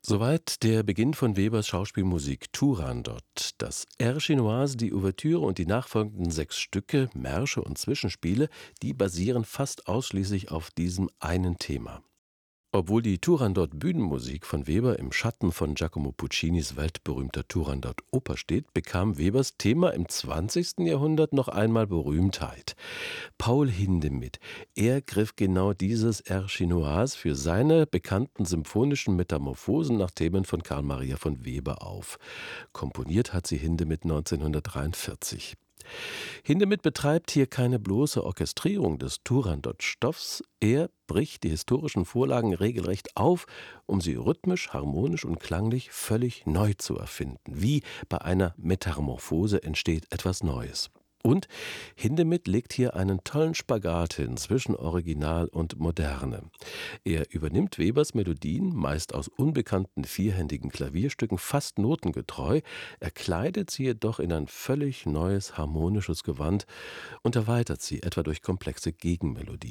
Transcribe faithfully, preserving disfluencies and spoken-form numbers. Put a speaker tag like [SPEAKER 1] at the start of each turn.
[SPEAKER 1] Soweit der Beginn von Webers Schauspielmusik Turandot. Das Air Chinoise, die Ouvertüre und die nachfolgenden sechs Stücke, Märsche und Zwischenspiele, die basieren fast ausschließlich auf diesem einen Thema. Obwohl die Turandot-Bühnenmusik von Weber im Schatten von Giacomo Puccinis weltberühmter Turandot-Oper steht, bekam Webers Thema im zwanzigsten Jahrhundert noch einmal Berühmtheit. Paul Hindemith, er griff genau dieses Air Chinoise für seine bekannten symphonischen Metamorphosen nach Themen von Carl Maria von Weber auf. Komponiert hat sie Hindemith neunzehnhundertdreiundvierzig. Hindemith betreibt hier keine bloße Orchestrierung des Turandot-Stoffs, er bricht die historischen Vorlagen regelrecht auf, um sie rhythmisch, harmonisch und klanglich völlig neu zu erfinden. Wie bei einer Metamorphose entsteht etwas Neues. Und Hindemith legt hier einen tollen Spagat hin zwischen Original und Moderne. Er übernimmt Webers Melodien, meist aus unbekannten vierhändigen Klavierstücken, fast notengetreu, er kleidet sie jedoch in ein völlig neues harmonisches Gewand und erweitert sie etwa durch komplexe Gegenmelodien.